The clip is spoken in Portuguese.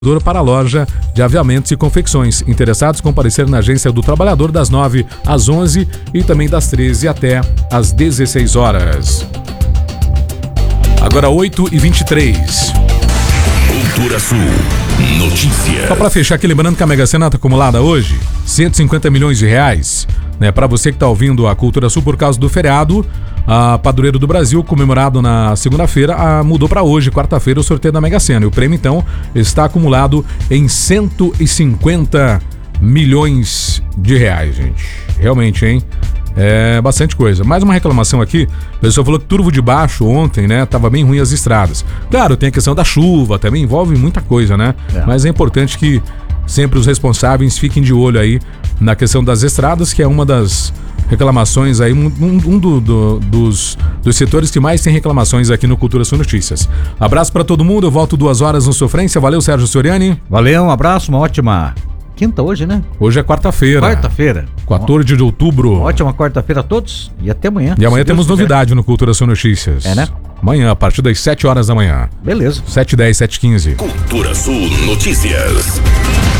para a loja de aviamentos e confecções. Interessados comparecer na Agência do Trabalhador das 9 às 11 e também das 13 até às 16 horas. Agora 8h23. Cultura Sul Notícias. Só para fechar aqui, lembrando que a Mega Sena está acumulada hoje, 150 milhões de reais. Para você que está ouvindo a Cultura Sul por causa do feriado, a Padroeiro do Brasil, comemorado na segunda-feira, mudou para hoje, quarta-feira, o sorteio da Mega Sena. E o prêmio, então, está acumulado em 150 milhões de reais, gente. Realmente, hein? É bastante coisa. Mais uma reclamação aqui. O pessoal falou que Turvo de Baixo ontem, né? Tava bem ruim as estradas. Claro, tem a questão da chuva, também envolve muita coisa, né? Mas é importante que sempre os responsáveis fiquem de olho aí na questão das estradas, que é uma das reclamações aí, dos setores que mais tem reclamações aqui no Cultura Sul Notícias. Abraço pra todo mundo, eu volto 2 horas no Sofrência. Valeu, Sérgio Soriani. Valeu, um abraço, uma ótima quinta hoje, né? Hoje é quarta-feira. 14 de outubro. Ótima quarta-feira a todos e até amanhã. E amanhã temos novidade no Cultura Sul Notícias. É, né? Amanhã, a partir das 7 horas da manhã. Beleza. 7h10, 7h15. Cultura Sul Notícias.